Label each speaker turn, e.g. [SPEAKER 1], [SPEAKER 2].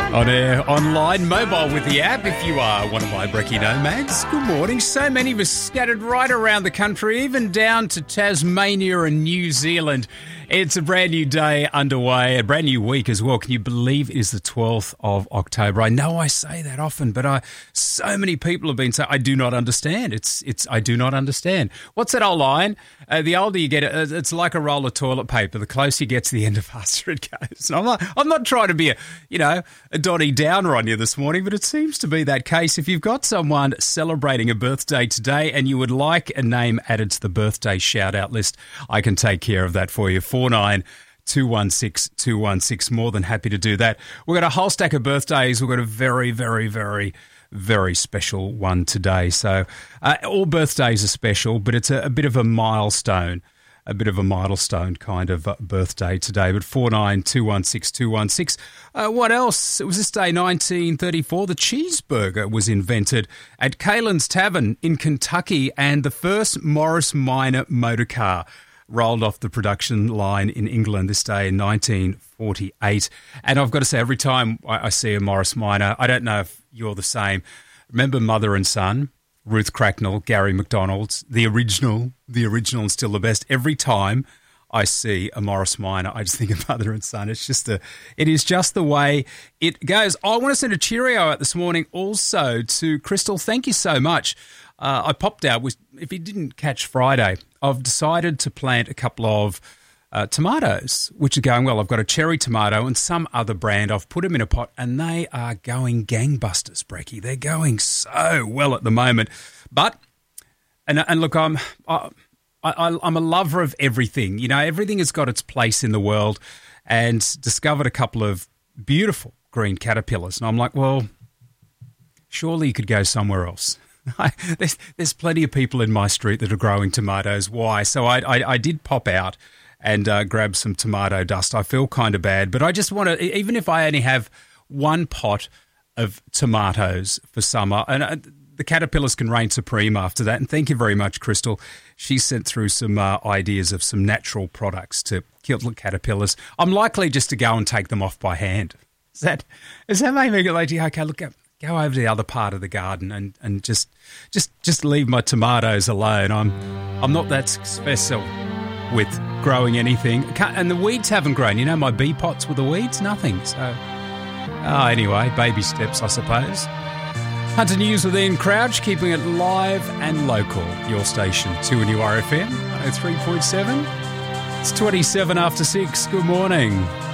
[SPEAKER 1] On air, online, mobile with the app if you are one of my brekkie nomads. Good morning. So many of us scattered right around the country, even down to Tasmania and New Zealand. It's a brand new day underway, a brand new week as well. Can you believe it is the 12th of October? I know I say that often, but so many people have been saying, I do not understand. I do not understand. What's that old line? The older you get, it's like a roll of toilet paper. The closer you get to the end, the faster it goes. And I'm not trying to be a Dotty downer on you this morning, but it seems to be that case. If you've got someone celebrating a birthday today and you would like a name added to the birthday shout-out list, I can take care of that for you. 49216216. More than happy to do that. We've got a whole stack of birthdays. We've got a very, very, very, very special one today. So all birthdays are special, but it's a bit of a milestone. A bit of a milestone kind of birthday today, but 49216216. What else? It was this day, 1934, the cheeseburger was invented at Kalen's Tavern in Kentucky, and the first Morris Minor motor car rolled off the production line in England this day in 1948. And I've got to say, every time I see a Morris Minor, I don't know if you're the same. Remember Mother and Son? Ruth Cracknell, Gary McDonald's, the original and still the best. Every time I see a Morris Minor, I just think of Mother and Son. It is just the way it goes. I want to send a cheerio out this morning also to Crystal. Thank you so much. I popped out, if you didn't catch Friday, I've decided to plant a couple of tomatoes, which are going well. I've got a cherry tomato and some other brand. I've put them in a pot and they are going gangbusters, Brekkie. They're going so well at the moment. But, and look, I'm a lover of everything. You know, everything has got its place in the world, and discovered a couple of beautiful green caterpillars. And I'm like, well, surely you could go somewhere else. There's plenty of people in my street that are growing tomatoes. Why? So I did pop out and grab some tomato dust. I feel kind of bad, but I just want to, even if I only have one pot of tomatoes for summer, and the caterpillars can reign supreme after that. And thank you very much, Crystal. She sent through some ideas of some natural products to kill the caterpillars. I'm likely just to go and take them off by hand. Is that made me go like, okay, look, go over to the other part of the garden and just leave my tomatoes alone. I'm not that special with growing anything. And the weeds haven't grown. You know, my bee pots with the weeds, nothing. So, anyway, baby steps, I suppose. Hunter News with Ian Crouch, keeping it live and local. Your station, 2NURFM, 103.7. It's 27 after 6. Good morning.